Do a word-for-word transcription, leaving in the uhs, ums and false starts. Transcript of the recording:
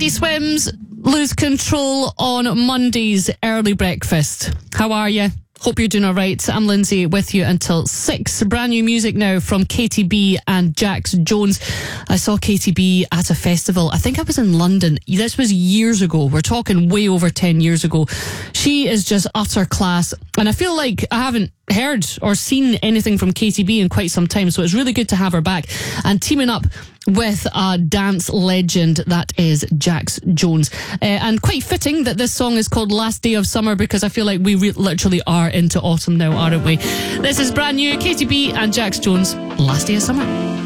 Teddy Swims, Lose Control on Monday's early breakfast. How are you? Hope you're doing all right. I'm Lindsay with you until six. Brand new music now from Katie B and Jax Jones. I saw Katie B at a festival. I think I was in London. This was years ago. We're talking way over ten years ago. She is just utter class. And I feel like I haven't heard or seen anything from Katie B in quite some time. So it's really good to have her back and teaming up with a dance legend that is Jax Jones. Uh, and quite fitting that this song is called Last Day of Summer, because I feel like we re- literally are into autumn now, aren't we? This is brand new, Katie B and Jax Jones, Last Day of Summer.